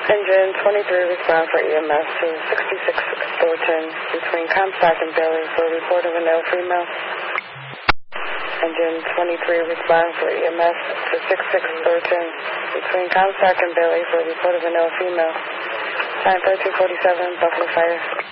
Engine 23, respond for EMS to 66 Thornton between Comstock and Bailey for a report of a male female. Engine 23, respond for EMS to 66 Thornton between Comstock and Bailey for a report of a male female. Time 1347, Buffalo Fire.